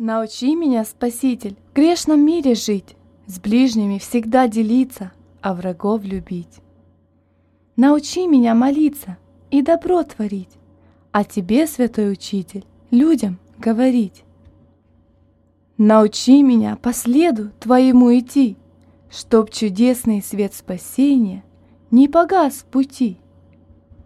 Научи меня, Спаситель, в грешном мире жить, с ближними всегда делиться, а врагов любить. Научи меня молиться и добро творить, а Тебе, Святой Учитель, людям говорить. Научи меня по следу Твоему идти, чтоб чудесный свет спасения не погас в пути.